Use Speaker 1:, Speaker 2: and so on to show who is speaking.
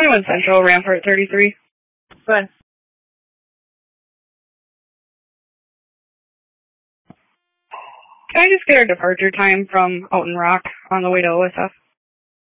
Speaker 1: 21 Central, Rampart 33.
Speaker 2: Go ahead.
Speaker 1: Can I just get our departure time from Houghton Rock on the way to OSF?